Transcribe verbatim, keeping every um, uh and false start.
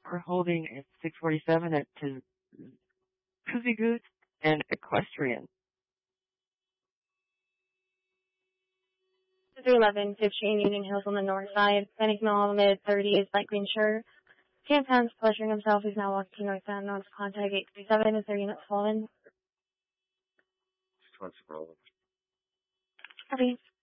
we're holding at six forty-seven at Pussy Goose and Equestrian. two eleven fifteen Union Hills on the north side. Panic Mill mid thirties, light green shirt. Campan's pleasuring himself. He's now walking northbound. Notice contact eight three seven and thirty minutes fallen. Copy.